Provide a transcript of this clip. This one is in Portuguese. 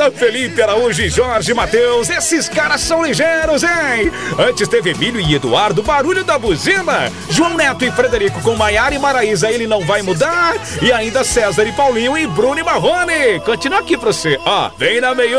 Felipe Araújo e Jorge Matheus, esses caras são ligeiros, hein? Antes teve Emílio e Eduardo, barulho da buzina. João Neto e Frederico com Maiara e Maraísa, ele não vai mudar. E ainda César e Paulinho e Bruno e Marrone. Continua aqui pra você, ó. Vem na meio